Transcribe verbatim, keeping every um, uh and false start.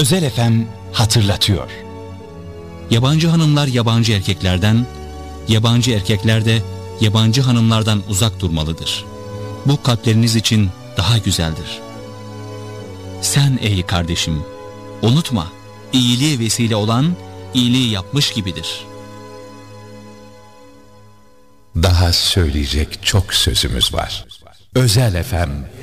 Özel F M hatırlatıyor. Yabancı hanımlar yabancı erkeklerden, yabancı erkekler de yabancı hanımlardan uzak durmalıdır. Bu kalpleriniz için daha güzeldir. Sen ey kardeşim, unutma, iyiliğe vesile olan iyiliği yapmış gibidir. Daha söyleyecek çok sözümüz var. Özel F M